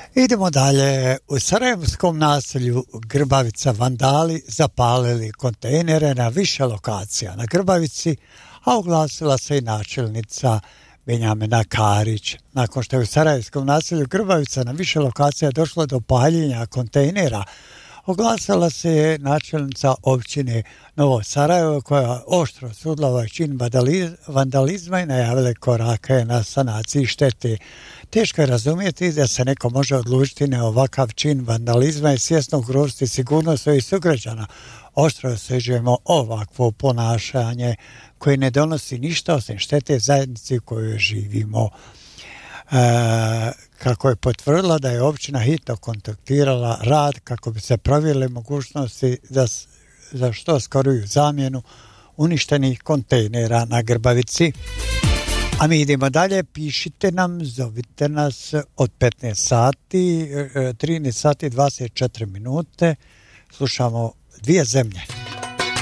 Idemo dalje. U sarajevskom naselju Grbavica vandali zapalili kontejnere na više lokacija na Grbavici, a oglasila se i načelnica Benjamina Karić. Nakon što je u sarajevskom naselju Grbavica na više lokacija došlo do paljenja kontejnera, oglasila se je načelnica općine Novo Sarajevo, koja oštro osudila ovaj čin vandalizma i najavila korake na sanaciji štete. Teško je razumjeti da se neko može odlučiti na ovakav čin vandalizma i svjesno ugroziti sigurnost svojih sugrađana. Oštro osuđujemo ovakvo ponašanje koje ne donosi ništa osim štete zajednici u kojoj živimo. Kako je potvrdila da je općina hitno kontaktirala rad kako bi se provjerile mogućnosti za što skoriju zamjenu uništenih kontejnera na Grbavici. A mi idemo dalje, pišite nam, zovite nas od 15 sati, 13 sati 24 minute, slušamo Dvije zemlje.